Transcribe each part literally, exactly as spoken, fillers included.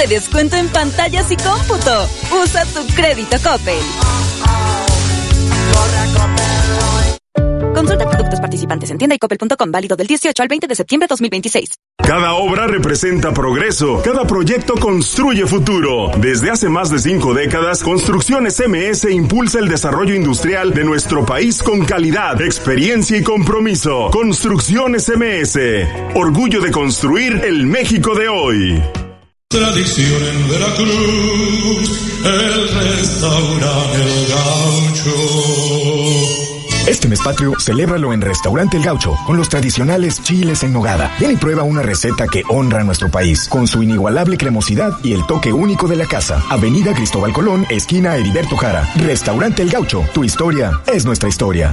de descuento en pantallas y cómputo. Usa tu crédito Coppel. Consulta productos participantes en tienda y coppel punto com, válido del dieciocho al veinte de septiembre de dos mil veintiséis. Cada obra representa progreso, cada proyecto construye futuro. Desde hace más de cinco décadas, Construcciones M S impulsa el desarrollo industrial de nuestro país con calidad, experiencia y compromiso. Construcciones M S, orgullo de construir el México de hoy. Tradición en Veracruz, el restaurante El Gaucho. Este mes patrio, celébralo en Restaurante El Gaucho, con los tradicionales chiles en nogada. Ven y prueba una receta que honra a nuestro país, con su inigualable cremosidad y el toque único de la casa. Avenida Cristóbal Colón, esquina Heriberto Jara. Restaurante El Gaucho, tu historia es nuestra historia.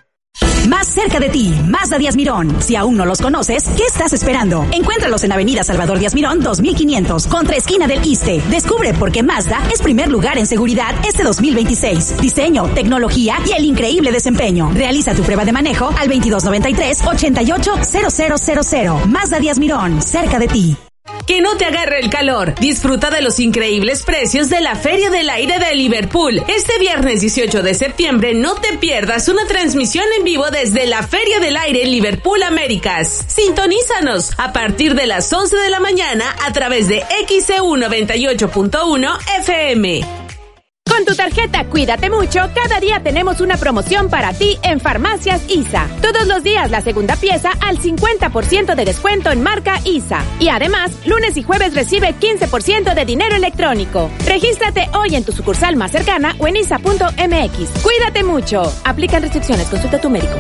Más cerca de ti, Mazda Díaz Mirón. Si aún no los conoces, ¿qué estás esperando? Encuéntralos en Avenida Salvador Díaz Mirón dos mil quinientos, contra esquina del Iste. Descubre por qué Mazda es primer lugar en seguridad este dos mil veintiséis. Diseño, tecnología y el increíble desempeño. Realiza tu prueba de manejo al veintidós noventa y tres, ochenta y ocho, cero cero cero cero. Mazda Díaz Mirón, cerca de ti. Que no te agarre el calor. Disfruta de los increíbles precios de la Feria del Aire de Liverpool. Este viernes dieciocho de septiembre no te pierdas una transmisión en vivo desde la Feria del Aire Liverpool Américas. Sintonízanos a partir de las once de la mañana a través de X C U noventa y ocho punto uno F M. Con tu tarjeta Cuídate Mucho, cada día tenemos una promoción para ti en Farmacias I S A. Todos los días la segunda pieza al cincuenta por ciento de descuento en marca I S A. Y además, lunes y jueves recibe quince por ciento de dinero electrónico. Regístrate hoy en tu sucursal más cercana o en I S A punto M X. Cuídate mucho. Aplican restricciones. Consulta a tu médico.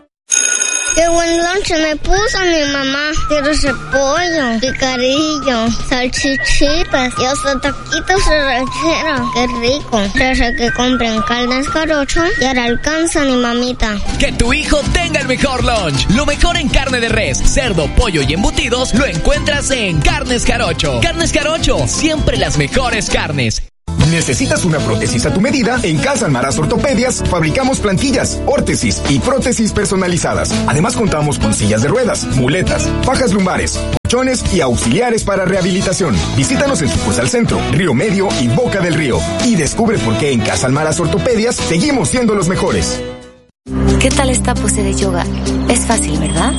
Qué buen lonche me puso mi mamá. Quiero repollo, picarillo, salchichitas y hasta taquitos de ranchera. Qué rico. Desde que compren Carnes Jarocho, ya le alcanza mi mamita. Que tu hijo tenga el mejor lunch. Lo mejor en carne de res, cerdo, pollo y embutidos lo encuentras en Carnes Jarocho. Carnes Jarocho, siempre las mejores carnes. ¿Necesitas una prótesis a tu medida? En Casa Almaraz Ortopedias fabricamos plantillas, órtesis y prótesis personalizadas. Además contamos con sillas de ruedas, muletas, fajas lumbares, colchones y auxiliares para rehabilitación. Visítanos en sucursal Centro, Río Medio y Boca del Río. Y descubre por qué en Casa Almaraz Ortopedias seguimos siendo los mejores. ¿Qué tal esta pose de yoga? Es fácil, ¿verdad?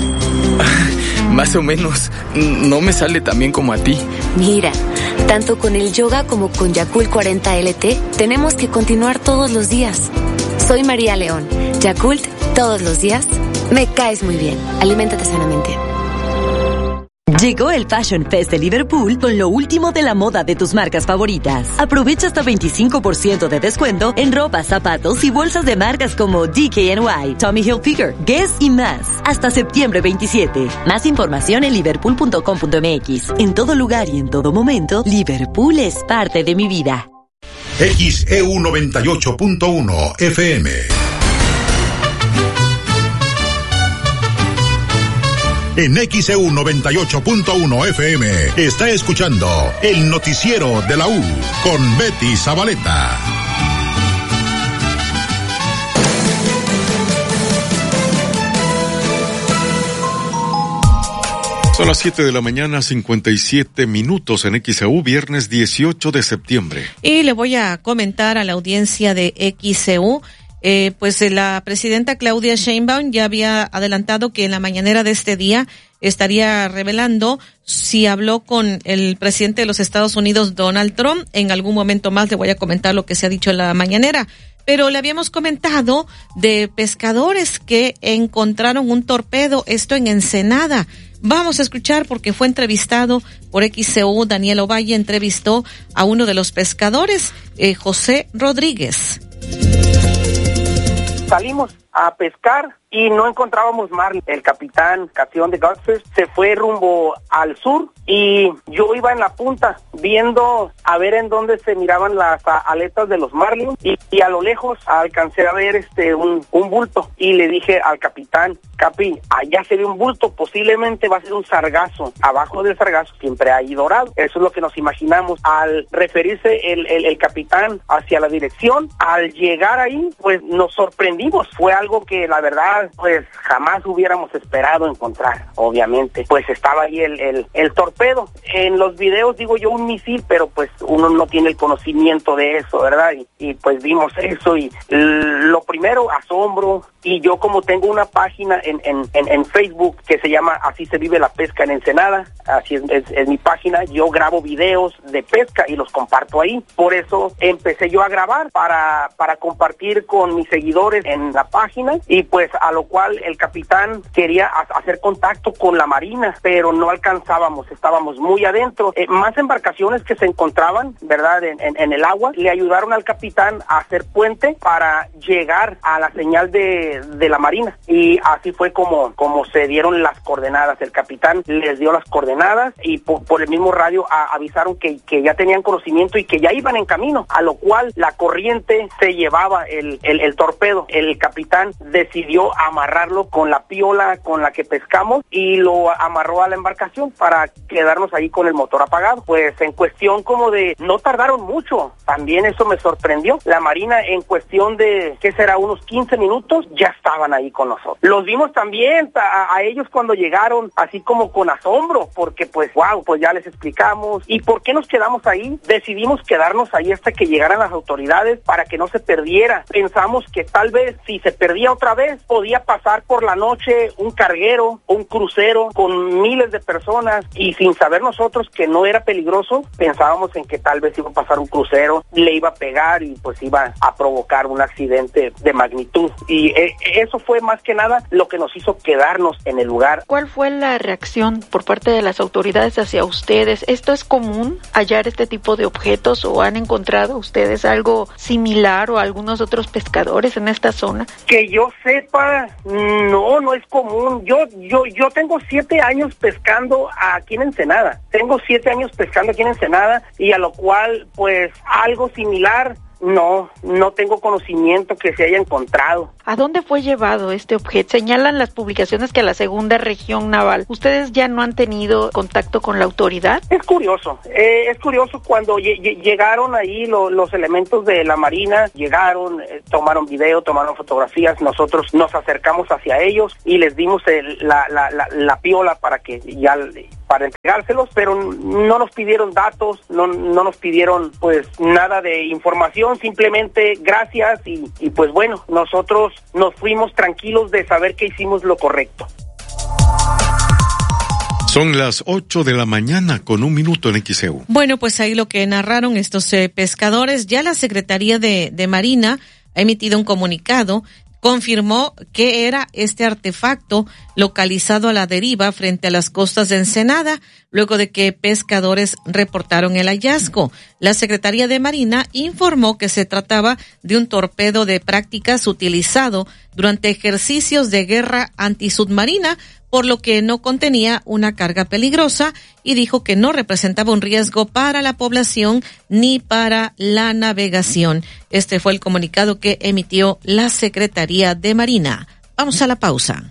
Más o menos. No me sale tan bien como a ti. Mira, tanto con el yoga como con Yakult cuarenta L T, tenemos que continuar todos los días. Soy María León. Yakult, todos los días. Me caes muy bien. Aliméntate sanamente. Llegó el Fashion Fest de Liverpool con lo último de la moda de tus marcas favoritas. Aprovecha hasta veinticinco por ciento de descuento en ropa, zapatos y bolsas de marcas como D K N Y, Tommy Hilfiger, Guess y más. Hasta septiembre veintisiete. Más información en liverpool punto com punto m x. En todo lugar y en todo momento, Liverpool es parte de mi vida. X E U noventa y ocho punto uno F M. En X E U noventa y ocho punto uno F M está escuchando el noticiero de la U con Betty Zabaleta. Son las siete de la mañana, cincuenta y siete minutos en X E U, viernes dieciocho de septiembre. Y le voy a comentar a la audiencia de X E U. Eh, pues la presidenta Claudia Sheinbaum ya había adelantado que en la mañanera de este día estaría revelando si habló con el presidente de los Estados Unidos, Donald Trump. En algún momento más le voy a comentar lo que se ha dicho en la mañanera. Pero le habíamos comentado de pescadores que encontraron un torpedo, esto en Ensenada. Vamos a escuchar porque fue entrevistado por X E U. Daniel Ovalle entrevistó a uno de los pescadores, eh, José Rodríguez. Salimos a pescar y no encontrábamos mar. El capitán Casión de Godfish se fue rumbo al sur y yo iba en la punta viendo a ver en dónde se miraban las aletas de los marlins y, y a lo lejos alcancé a ver este un, un bulto y le dije al capitán: Capi, allá se ve un bulto, posiblemente va a ser un sargazo. Abajo del sargazo siempre hay dorado. Eso es lo que nos imaginamos. Al referirse el, el, el capitán hacia la dirección, al llegar ahí, pues nos sorprendimos. Fue algo que la verdad cual pues jamás hubiéramos esperado encontrar, obviamente. Pues estaba ahí el, el, el torpedo. En los videos digo yo un misil, pero pues uno no tiene el conocimiento de eso, ¿verdad? Y, y pues vimos eso y lo primero, asombro. Y yo como tengo una página en, en, en, en Facebook que se llama Así se vive la pesca en Ensenada, así es, es, es mi página, yo grabo videos de pesca y los comparto ahí. Por eso empecé yo a grabar para, para compartir con mis seguidores en la página y pues a lo cual el capitán quería hacer contacto con la marina, pero no alcanzábamos, estábamos muy adentro. Eh, más embarcaciones que se encontraban, ¿verdad?, en, en, en el agua, le ayudaron al capitán a hacer puente para llegar a la señal de de la marina y así fue como como se dieron las coordenadas. El capitán les dio las coordenadas y por, por el mismo radio a, avisaron que, que ya tenían conocimiento y que ya iban en camino, a lo cual la corriente se llevaba el, el, el torpedo. El capitán decidió amarrarlo con la piola con la que pescamos y lo amarró a la embarcación para quedarnos ahí con el motor apagado. Pues en cuestión como de, no tardaron mucho, también eso me sorprendió. La marina en cuestión de, ¿qué será?, unos quince minutos, ya estaban ahí con nosotros. Los vimos también a, a ellos cuando llegaron, así como con asombro, porque pues wow, pues ya les explicamos. ¿Y por qué nos quedamos ahí? Decidimos quedarnos ahí hasta que llegaran las autoridades para que no se perdiera. Pensamos que tal vez si se perdía otra vez, podía pasar por la noche un carguero, un crucero con miles de personas y sin saber nosotros que no era peligroso, pensábamos en que tal vez iba a pasar un crucero, le iba a pegar y pues iba a provocar un accidente de magnitud. Y eh, eso fue más que nada lo que nos hizo quedarnos en el lugar. ¿Cuál fue la reacción por parte de las autoridades hacia ustedes? ¿Esto es común, hallar este tipo de objetos, o han encontrado ustedes algo similar o algunos otros pescadores en esta zona? Que yo sepa, no, no es común. Yo, yo, yo tengo siete años pescando aquí en Ensenada. Tengo siete años pescando aquí en Ensenada y a lo cual, pues, algo similar. No, no tengo conocimiento que se haya encontrado. ¿A dónde fue llevado este objeto? Señalan las publicaciones que a la segunda región naval. ¿Ustedes ya no han tenido contacto con la autoridad? Es curioso, eh, es curioso cuando ll- llegaron ahí lo, los elementos de la Marina, llegaron, eh, tomaron video, tomaron fotografías, nosotros nos acercamos hacia ellos y les dimos el, la, la, la, la piola para que ya... para entregárselos, pero no nos pidieron datos, no, no nos pidieron pues nada de información, simplemente gracias y, y pues bueno, nosotros nos fuimos tranquilos de saber que hicimos lo correcto. Son las ocho de la mañana con un minuto en X E U. Bueno, pues ahí lo que narraron estos eh, pescadores. Ya la Secretaría de, de Marina ha emitido un comunicado, confirmó que era este artefacto localizado a la deriva frente a las costas de Ensenada, luego de que pescadores reportaron el hallazgo. La Secretaría de Marina informó que se trataba de un torpedo de prácticas utilizado durante ejercicios de guerra antisubmarina, por lo que no contenía una carga peligrosa, y dijo que no representaba un riesgo para la población ni para la navegación. Este fue el comunicado que emitió la Secretaría de Marina. Vamos a la pausa.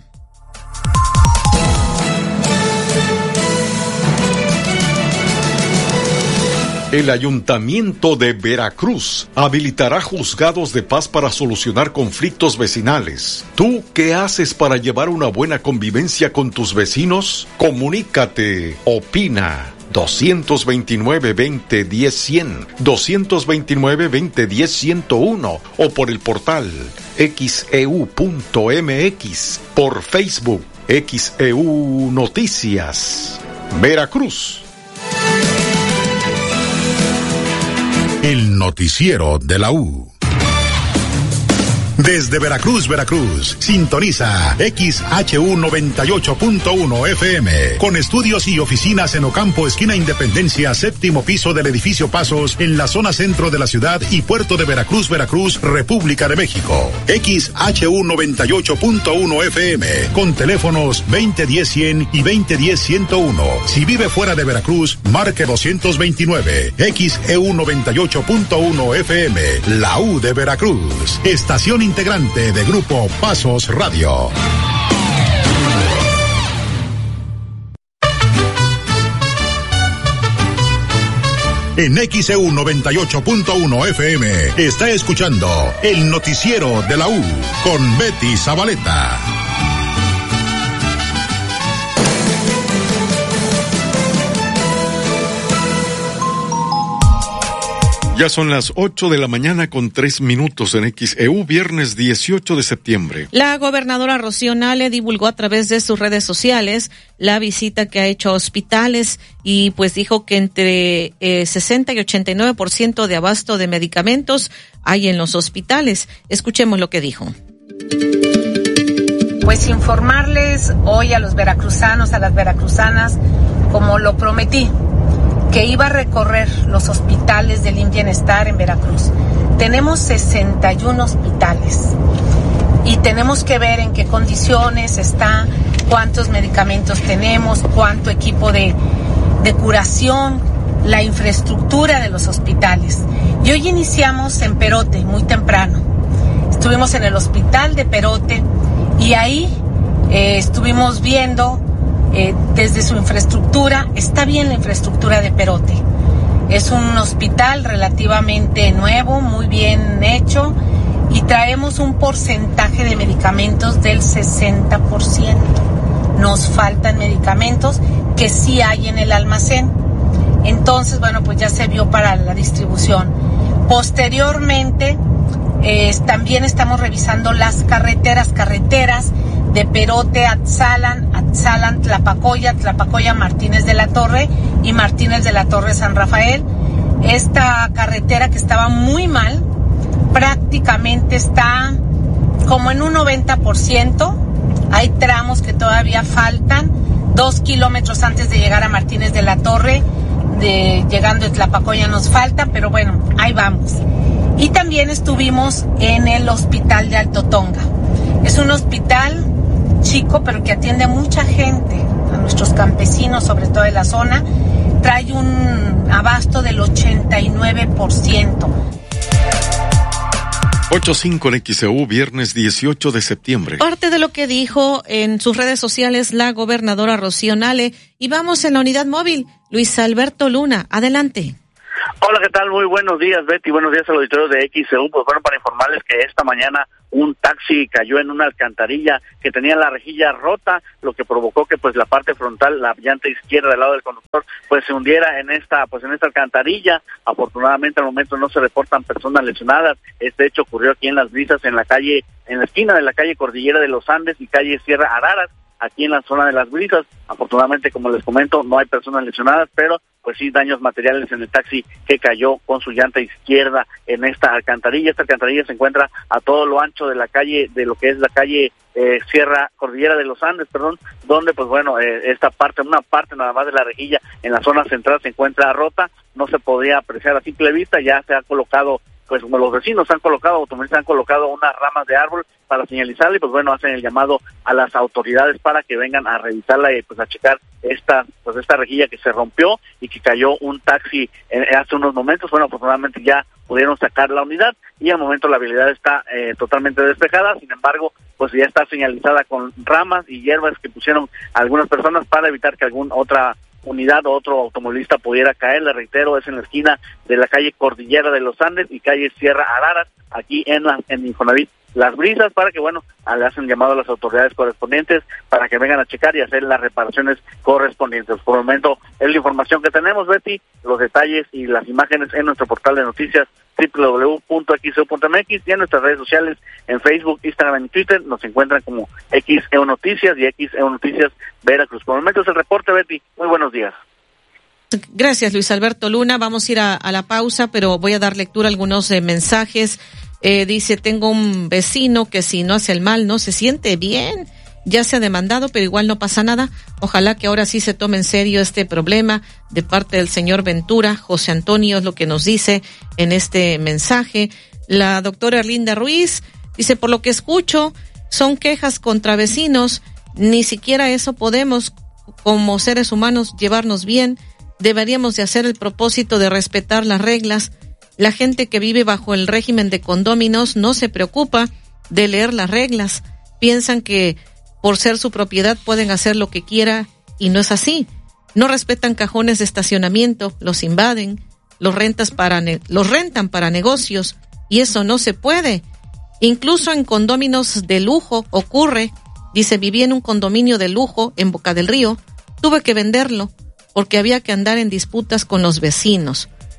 El Ayuntamiento de Veracruz habilitará juzgados de paz para solucionar conflictos vecinales. ¿Tú qué haces para llevar una buena convivencia con tus vecinos? Comunícate, opina. dos veintinueve, veinte, diez, cien, dos veintinueve, veinte, diez, ciento uno o por el portal X E U punto M X, por Facebook X E U Noticias. Veracruz. El noticiero de la U. Desde Veracruz, Veracruz, sintoniza X H U noventa y ocho punto uno F M, con estudios y oficinas en Ocampo, esquina Independencia, séptimo piso del edificio Pasos, en la zona centro de la ciudad y puerto de Veracruz, Veracruz, República de México. X H U noventa y ocho punto uno F M, con teléfonos veinte diez cien y veinte diez ciento uno. Si vive fuera de Veracruz, marque doscientos veintinueve. X E U noventa y ocho punto uno F M, la U de Veracruz. Estación integrante de Grupo Pasos Radio. En X E U noventa y ocho punto uno F M está escuchando el noticiero de la U con Betty Zabaleta. Ya son las ocho de la mañana con tres minutos en X E U, viernes dieciocho de septiembre. La gobernadora Rocío Nale divulgó a través de sus redes sociales la visita que ha hecho a hospitales y pues dijo que entre eh, sesenta y ochenta y nueve por ciento de abasto de medicamentos hay en los hospitales. Escuchemos lo que dijo. Pues informarles hoy a los veracruzanos, a las veracruzanas, como lo prometí, que iba a recorrer los hospitales del I M S S Bienestar en Veracruz. Tenemos sesenta y uno hospitales y tenemos que ver en qué condiciones está, cuántos medicamentos tenemos, cuánto equipo de, de curación, la infraestructura de los hospitales. Y hoy iniciamos en Perote, muy temprano. Estuvimos en el hospital de Perote y ahí eh, estuvimos viendo Eh, desde su infraestructura. Está bien la infraestructura de Perote. Es un hospital relativamente nuevo, muy bien hecho, y traemos un porcentaje de medicamentos del sesenta por ciento. Nos faltan medicamentos que sí hay en el almacén. Entonces, bueno, pues ya se vio para la distribución. Posteriormente, eh, también estamos revisando las carreteras, carreteras de Perote a Atzalan, Atzalan, Tlapacoya, Tlapacoya, Martínez de la Torre y Martínez de la Torre, San Rafael. Esta carretera que estaba muy mal, prácticamente está como en un noventa por ciento. Hay tramos que todavía faltan, dos kilómetros antes de llegar a Martínez de la Torre, de, llegando de Tlapacoya nos falta, pero bueno, ahí vamos. Y también estuvimos en el hospital de Alto Tonga. Es un hospital chico, pero que atiende a mucha gente, a nuestros campesinos, sobre todo de la zona. Trae un abasto del ochenta y nueve por ciento. ocho cinco en X E U, viernes dieciocho de septiembre. Parte de lo que dijo en sus redes sociales la gobernadora Rocío Nale. Y vamos en la unidad móvil. Luis Alberto Luna, adelante. Hola, ¿qué tal? Muy buenos días, Betty. Buenos días al auditorio de X E U. Pues bueno, para informarles que esta mañana un taxi cayó en una alcantarilla que tenía la rejilla rota, lo que provocó que pues la parte frontal, la llanta izquierda del lado del conductor, pues se hundiera en esta pues en esta alcantarilla. Afortunadamente al momento no se reportan personas lesionadas. Este hecho ocurrió aquí en Las Brisas, en la calle, en la esquina de la calle Cordillera de los Andes y calle Sierra Araras, aquí en la zona de Las Brisas. Afortunadamente, como les comento, no hay personas lesionadas, pero pues sí daños materiales en el taxi que cayó con su llanta izquierda en esta alcantarilla. Esta alcantarilla se encuentra a todo lo ancho de la calle, de lo que es la calle eh, Sierra Cordillera de los Andes, perdón, donde pues bueno, eh, esta parte, una parte nada más de la rejilla en la zona central se encuentra rota, no se podía apreciar a simple vista, ya se ha colocado, pues como los vecinos han colocado, automovilistas han colocado unas ramas de árbol para señalizarla y pues bueno, hacen el llamado a las autoridades para que vengan a revisarla y pues a checar esta pues esta rejilla que se rompió y que cayó un taxi en, hace unos momentos. Bueno, afortunadamente ya pudieron sacar la unidad y al momento la vialidad está eh, totalmente despejada. Sin embargo, pues ya está señalizada con ramas y hierbas que pusieron algunas personas para evitar que alguna otra unidad o otro automovilista pudiera caer. Le reitero, es en la esquina de la calle Cordillera de los Andes y calle Sierra Araras, aquí en la en Infonavit Las Brisas, para que bueno, le hacen llamado a las autoridades correspondientes para que vengan a checar y hacer las reparaciones correspondientes. Por el momento es la información que tenemos, Betty. Los detalles y las imágenes en nuestro portal de noticias doble u doble u doble u punto x e u punto m x y en nuestras redes sociales en Facebook, Instagram y Twitter nos encuentran como X E U Noticias y X E U Noticias Veracruz. Por el momento es el reporte, Betty. Muy buenos días. Gracias, Luis Alberto Luna. Vamos a ir a, a la pausa, pero voy a dar lectura a algunos eh, mensajes. Eh, dice, tengo un vecino que si no hace el mal no se siente bien. Ya se ha demandado, pero igual no pasa nada. Ojalá que ahora sí se tome en serio este problema de parte del señor Ventura. José Antonio es lo que nos dice en este mensaje. La doctora Erlinda Ruiz dice, por lo que escucho, son quejas contra vecinos. Ni siquiera eso podemos, como seres humanos, llevarnos bien. Deberíamos de hacer el propósito de respetar las reglas. La gente que vive bajo el régimen de condóminos no se preocupa de leer las reglas. Piensan que por ser su propiedad pueden hacer lo que quiera y no es así. No respetan cajones de estacionamiento, los invaden, los rentas para ne- los rentan para negocios y eso no se puede. Incluso en condóminos de lujo ocurre. Dice, viví en un condominio de lujo en Boca del Río, tuve que venderlo porque había que andar en disputas con los vecinos.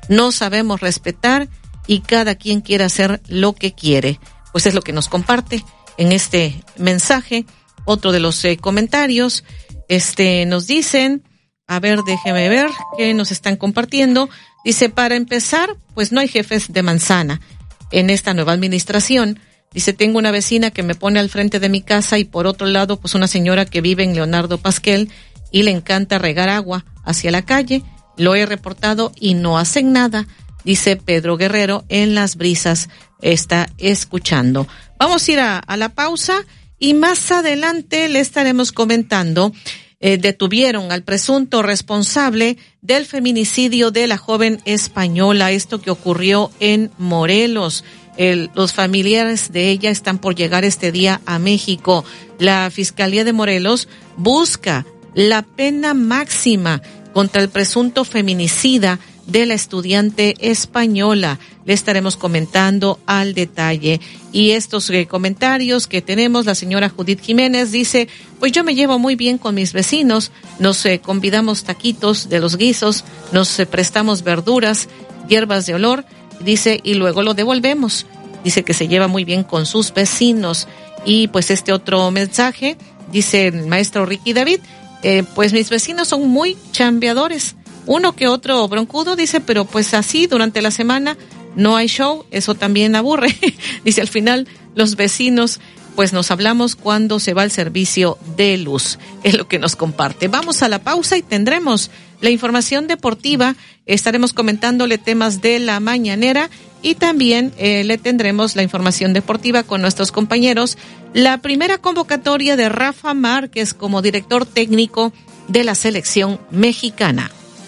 no sabemos respetar y cada quien quiere hacer lo que quiere. Pues es lo que nos comparte en este mensaje. Otro de los eh, comentarios, este, nos dicen, a ver, déjeme ver qué nos están compartiendo. Dice, para empezar, pues no hay jefes de manzana en esta nueva administración. Dice, tengo una vecina que me pone al frente de mi casa y por otro lado, pues una señora que vive en Leonardo Pasquel y le encanta regar agua hacia la calle. Lo he reportado y no hacen nada, dice Pedro Guerrero en Las Brisas, está escuchando. Vamos a ir a, a la pausa y más adelante le estaremos comentando. Eh, detuvieron al presunto responsable del feminicidio de la joven española, esto que ocurrió en Morelos. El, los familiares de ella están por llegar este día a México. La Fiscalía de Morelos busca la pena máxima contra el presunto feminicida de la estudiante española. Le estaremos comentando al detalle. Y estos eh, comentarios que tenemos, la señora Judith Jiménez dice, pues yo me llevo muy bien con mis vecinos, nos eh, convidamos taquitos de los guisos, nos eh, prestamos verduras, hierbas de olor, dice, y luego lo devolvemos. Dice que se lleva muy bien con sus vecinos. Y pues este otro mensaje, dice el maestro Ricky David, eh, pues mis vecinos son muy chambeadores. Uno que otro broncudo, dice, pero pues así durante la semana no hay show, eso también aburre. Dice, al final los vecinos pues nos hablamos cuando se va el servicio de luz, es lo que nos comparte. Vamos a la pausa y tendremos la información deportiva, estaremos comentándole temas de la mañanera y también eh, le tendremos la información deportiva con nuestros compañeros. La primera convocatoria de Rafa Márquez como director técnico de la selección mexicana.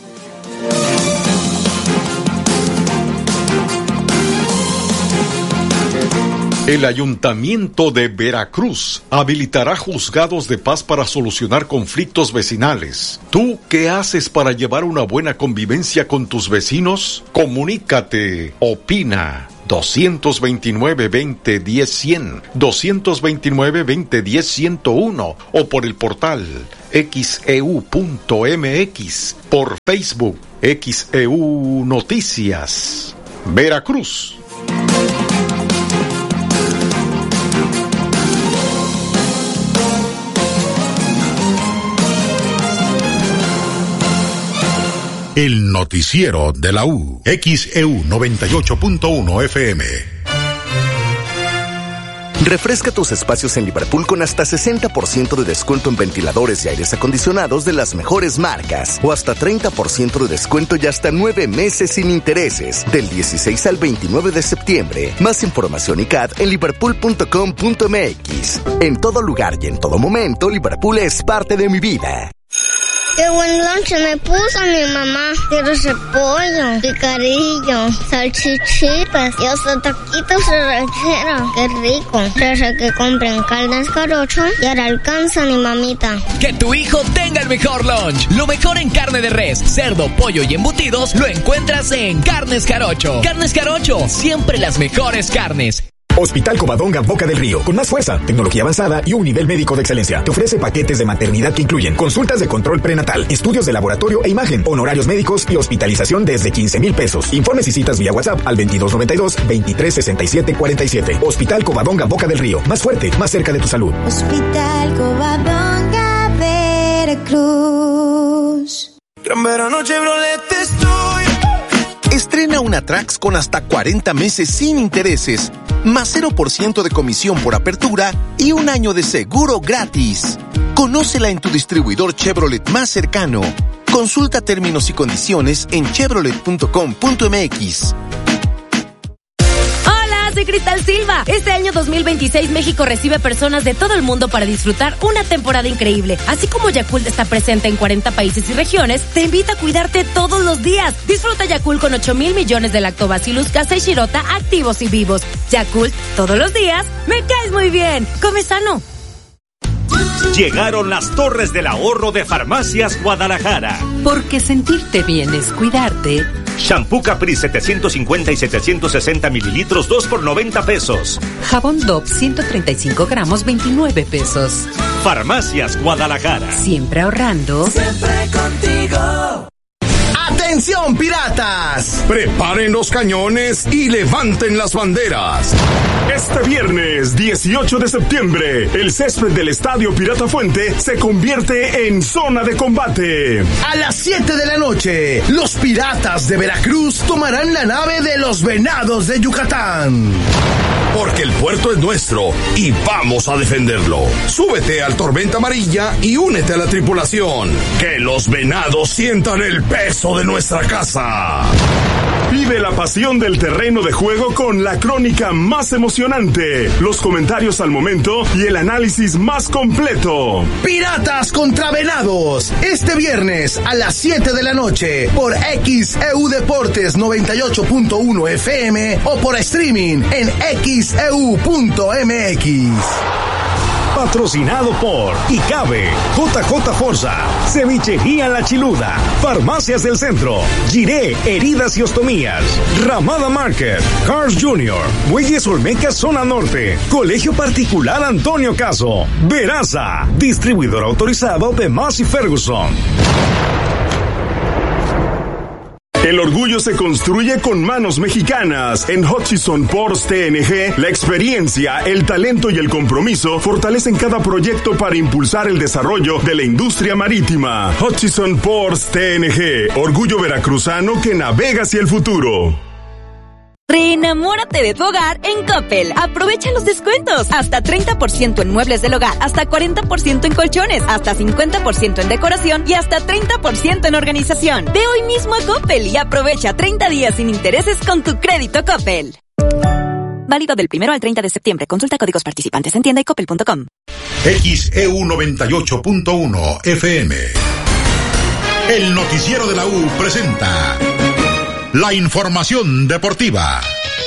El Ayuntamiento de Veracruz habilitará juzgados de paz para solucionar conflictos vecinales. ¿Tú qué haces para llevar una buena convivencia con tus vecinos? Comunícate, opina. dos veintinueve, veinte, diez, cien, dos veintinueve, veinte, diez, ciento uno o por el portal x e u punto m x, por Facebook X E U Noticias. Veracruz. El noticiero de la U. X E U noventa y ocho punto uno F M. Refresca tus espacios en Liverpool con hasta sesenta por ciento de descuento en ventiladores y aires acondicionados de las mejores marcas, o hasta treinta por ciento de descuento y hasta nueve meses sin intereses, del dieciséis al veintinueve de septiembre. Más información y C A D en liverpool punto com punto m x. En todo lugar y en todo momento, Liverpool es parte de mi vida. Qué buen lonche me puso mi mamá. Quiero repollo, picarillo, salchichitas y hasta taquitos de ranchera. Qué rico. Desde que compren Carnes Jarocho, ya le alcanza mi mamita. Que tu hijo tenga el mejor lunch. Lo mejor en carne de res, cerdo, pollo y embutidos lo encuentras en Carnes Jarocho. Carnes Jarocho, siempre las mejores carnes. Hospital Covadonga Boca del Río, con más fuerza, tecnología avanzada y un nivel médico de excelencia. Te ofrece paquetes de maternidad que incluyen consultas de control prenatal, estudios de laboratorio e imagen, honorarios médicos y hospitalización desde quince mil pesos. Informes y citas vía WhatsApp al veintidós noventa y dos, veintitrés sesenta y siete cuarenta y siete. Hospital Covadonga Boca del Río, más fuerte, más cerca de tu salud. Hospital Covadonga Veracruz. Gran verano Chevrolet estoy. Estrena una Trax con hasta cuarenta meses sin intereses, más cero por ciento de comisión por apertura y un año de seguro gratis. Conócela en tu distribuidor Chevrolet más cercano. Consulta términos y condiciones en chevrolet punto com punto m x. Soy Cristal Silva. Este año dos mil veintiséis México recibe personas de todo el mundo para disfrutar una temporada increíble. Así como Yakult está presente en cuarenta países y regiones, te invita a cuidarte todos los días. Disfruta Yakult con ocho mil millones de lactobacillus casei shirota activos y vivos. Yakult, todos los días, me caes muy bien. Come sano. Llegaron las Torres del Ahorro de Farmacias Guadalajara. Porque sentirte bien es cuidarte. Shampoo Capri setecientos cincuenta y setecientos sesenta mililitros, dos por noventa pesos. Jabón Dove ciento treinta y cinco gramos, veintinueve pesos. Farmacias Guadalajara. Siempre ahorrando. Siempre contigo. ¡Atención! ¡Atención, piratas! Preparen los cañones y levanten las banderas. Este viernes dieciocho de septiembre, el césped del Estadio Pirata Fuente se convierte en zona de combate. A las siete de la noche, los piratas de Veracruz tomarán la nave de los Venados de Yucatán. Porque el puerto es nuestro y vamos a defenderlo. Súbete al Tormenta Amarilla y únete a la tripulación. Que los Venados sientan el peso de nuestra casa. Vive la pasión del terreno de juego con la crónica más emocionante, los comentarios al momento y el análisis más completo. Piratas contra Venados, este viernes a las siete de la noche por X E U Deportes noventa y ocho punto uno F M o por streaming en x e u punto m x. Patrocinado por Icabe, J J Forza, Cevichería La Chiluda, Farmacias del Centro, Giré, Heridas y Ostomías, Ramada Market, Cars Junior, Muelles Olmeca Zona Norte, Colegio Particular Antonio Caso, Veraza, distribuidor autorizado de Massey Ferguson. El orgullo se construye con manos mexicanas. En Hutchison Ports T N G, la experiencia, el talento y el compromiso fortalecen cada proyecto para impulsar el desarrollo de la industria marítima. Hutchison Ports T N G, orgullo veracruzano que navega hacia el futuro. Reenamórate de tu hogar en Coppel. Aprovecha los descuentos. Hasta treinta por ciento en muebles del hogar, hasta cuarenta por ciento en colchones, hasta cincuenta por ciento en decoración y hasta treinta por ciento en organización. Ve hoy mismo a Coppel y aprovecha treinta días sin intereses con tu crédito Coppel. Válido del primero al treinta de septiembre. Consulta códigos participantes en tienda y coppel punto com. X E U noventa y ocho punto uno F M. El noticiero de la U presenta la información deportiva.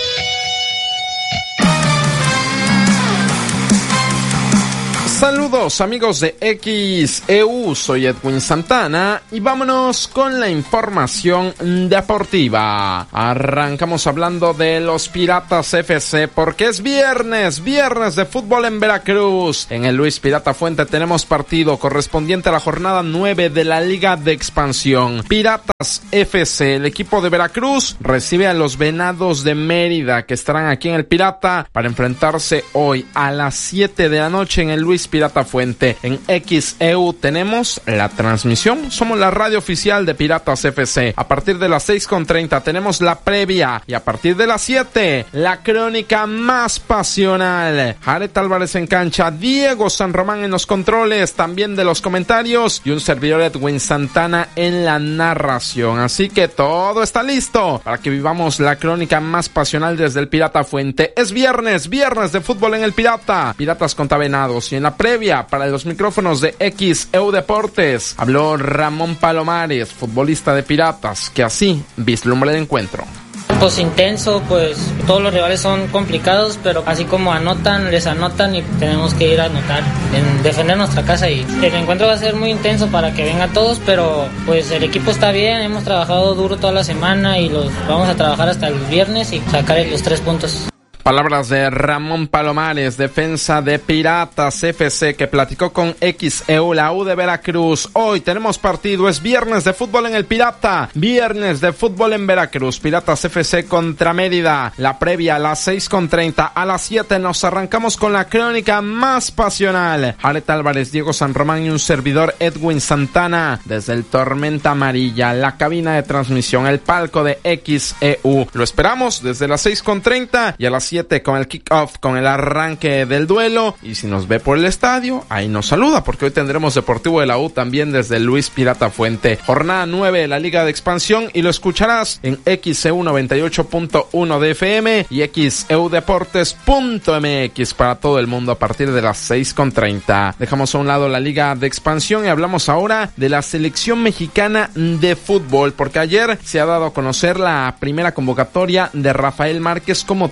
Saludos amigos de X E U, soy Edwin Santana y vámonos con la información deportiva. Arrancamos hablando de los Piratas F C porque es viernes, viernes de fútbol en Veracruz. En el Luis Pirata Fuente tenemos partido correspondiente a la jornada nueve de la Liga de Expansión. Piratas F C, el equipo de Veracruz, recibe a los Venados de Mérida que estarán aquí en el Pirata para enfrentarse hoy a las siete de la noche en el Luis Pirata Fuente. En X E U tenemos la transmisión, somos la radio oficial de Piratas F C. A partir de las seis con treinta tenemos la previa y a partir de las siete la crónica más pasional. Jared Álvarez en cancha, Diego San Román en los controles, también de los comentarios y un servidor Edwin Santana en la narración. Así que todo está listo para que vivamos la crónica más pasional desde el Pirata Fuente. Es viernes, viernes de fútbol en el Pirata. Piratas contra Venados y en la previa para los micrófonos de X E U Deportes habló Ramón Palomares, futbolista de Piratas, que así vislumbra el encuentro. Pues intenso, pues todos los rivales son complicados, pero así como anotan, les anotan y tenemos que ir a anotar, en defender nuestra casa, y el encuentro va a ser muy intenso para que vengan todos, pero pues el equipo está bien, hemos trabajado duro toda la semana y los vamos a trabajar hasta el viernes y sacar los tres puntos. Palabras de Ramón Palomares, defensa de Piratas F C, que platicó con X E U, la U de Veracruz. Hoy tenemos partido, es viernes de fútbol en el Pirata, viernes de fútbol en Veracruz, Piratas F C contra Mérida. La previa a las seis con treinta, a las siete nos arrancamos con la crónica más pasional. Jared Álvarez, Diego San Román y un servidor Edwin Santana desde el Tormenta Amarilla, la cabina de transmisión, el palco de X E U. Lo esperamos desde las seis con treinta y a las siete con el kick-off, con el arranque del duelo. Y si nos ve por el estadio, ahí nos saluda, porque hoy tendremos Deportivo de la U también desde el Luis Pirata Fuente. Jornada nueve de la Liga de Expansión y lo escucharás en X E U noventa y ocho punto uno de F M y X E U Deportes punto M X para todo el mundo a partir de las seis con treinta. Dejamos a un lado la Liga de Expansión y hablamos ahora de la selección mexicana de fútbol, porque ayer se ha dado a conocer la primera convocatoria de Rafael Márquez como técnico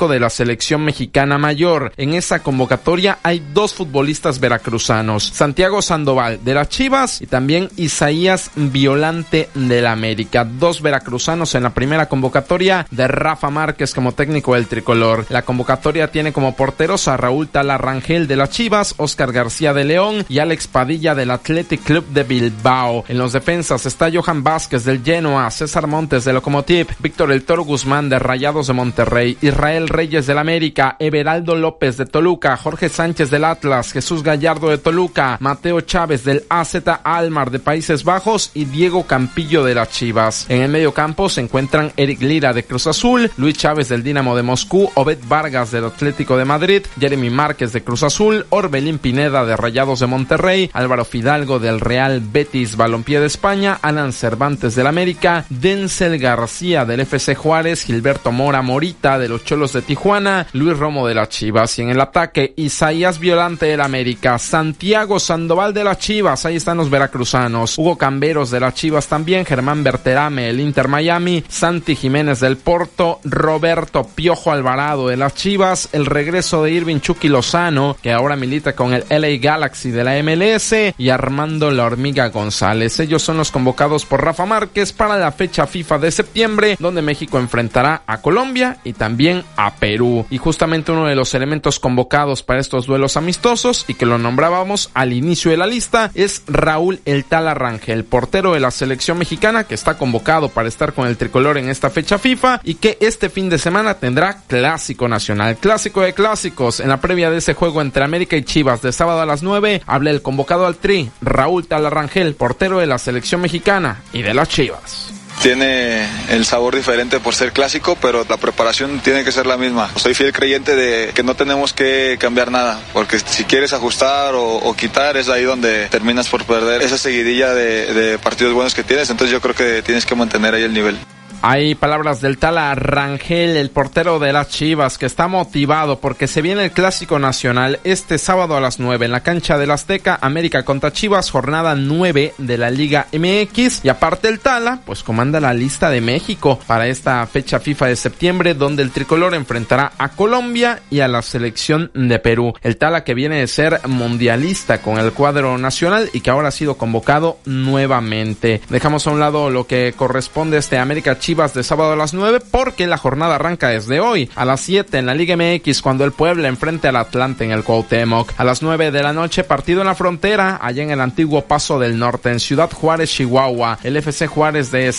de la selección mexicana mayor. En esa convocatoria hay dos futbolistas veracruzanos, Santiago Sandoval de las Chivas y también Isaías Violante del América, dos veracruzanos en la primera convocatoria de Rafa Márquez como técnico del tricolor. La convocatoria tiene como porteros a Raúl Tala Rangel de las Chivas, Óscar García de León y Alex Padilla del Athletic Club de Bilbao. En los defensas está Johan Vázquez del Genoa, César Montes de Lokomotiv, Víctor El Toro Guzmán de Rayados de Monterrey, Israel Reyes del América, Everaldo López de Toluca, Jorge Sánchez del Atlas, Jesús Gallardo de Toluca, Mateo Chávez del A Z Almar de Países Bajos y Diego Campillo de las Chivas. En el medio campo se encuentran Eric Lira de Cruz Azul, Luis Chávez del Dinamo de Moscú, Obed Vargas del Atlético de Madrid, Jeremy Márquez de Cruz Azul, Orbelín Pineda de Rayados de Monterrey, Álvaro Fidalgo del Real Betis Balompié de España, Alan Cervantes del América, Denzel García del F C Juárez, Gilberto Mora Morita de los Cholos de Tijuana, Luis Romo de las Chivas. Y en el ataque, Isaías Violante del América, Santiago Sandoval de las Chivas, ahí están los veracruzanos, Hugo Camberos de las Chivas también, Germán Berterame el Inter Miami, Santi Jiménez del Porto, Roberto Piojo Alvarado de las Chivas, el regreso de Irving Chucky Lozano, que ahora milita con el L A Galaxy de la M L S, y Armando La Hormiga González. Ellos son los convocados por Rafa Márquez para la fecha FIFA de septiembre, donde México enfrentará a Colombia y también a Perú. Y justamente uno de los elementos convocados para estos duelos amistosos, y que lo nombrábamos al inicio de la lista, es Raúl El Tala Rangel, portero de la selección mexicana, que está convocado para estar con el tricolor en esta fecha FIFA y que este fin de semana tendrá clásico nacional, clásico de clásicos. En la previa de ese juego entre América y Chivas de sábado a las nueve, habla el convocado al Tri, Raúl Tala Rangel, portero de la selección mexicana y de las Chivas. Tiene el sabor diferente por ser clásico, pero la preparación tiene que ser la misma. Soy fiel creyente de que no tenemos que cambiar nada, porque si quieres ajustar o, o quitar, es ahí donde terminas por perder esa seguidilla de, de partidos buenos que tienes. Entonces yo creo que tienes que mantener ahí el nivel. Hay palabras del Tala Rangel, el portero de las Chivas, que está motivado porque se viene el Clásico Nacional este sábado a las nueve en la cancha del Azteca, América contra Chivas, jornada nueve de la Liga M X. Y aparte el Tala, pues comanda la lista de México para esta fecha FIFA de septiembre, donde el tricolor enfrentará a Colombia y a la selección de Perú. El Tala, que viene de ser mundialista con el cuadro nacional y que ahora ha sido convocado nuevamente. Dejamos a un lado lo que corresponde a este América Chivas Chivas de sábado a las nueve, porque la jornada arranca desde hoy a las siete en la Liga M X, cuando el Puebla enfrente al Atlante en el Cuauhtémoc. A las nueve de la noche, partido en la frontera, allá en el antiguo Paso del Norte, en Ciudad Juárez, Chihuahua. El F C Juárez de